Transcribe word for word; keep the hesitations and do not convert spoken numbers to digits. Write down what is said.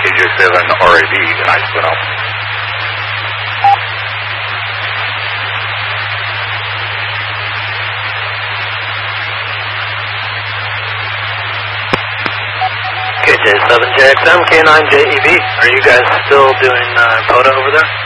J seven R A V, and I split off. K J seven J X M, K nine J E V. Are you guys still doing uh, POTA over there?